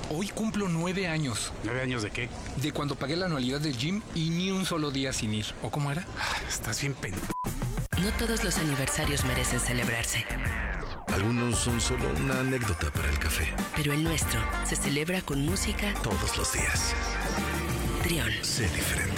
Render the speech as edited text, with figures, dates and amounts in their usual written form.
Hoy cumplo 9 años. ¿9 años de qué? De cuando pagué la anualidad del gym y ni un solo día sin ir. ¿O cómo era? Estás bien No todos los aniversarios merecen celebrarse. Algunos son solo una anécdota para el café. Pero el nuestro se celebra con música Todos los días. Trión. Sé diferente.